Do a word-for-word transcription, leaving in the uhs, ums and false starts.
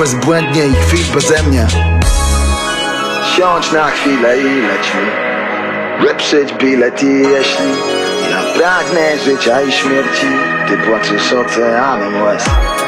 bezbłędnie i chwil beze mnie. Siądź na chwilę i lećmy, wyprzyć bilet i jeśli ja pragnę życia i śmierci, ty płaczesz oceanem łez.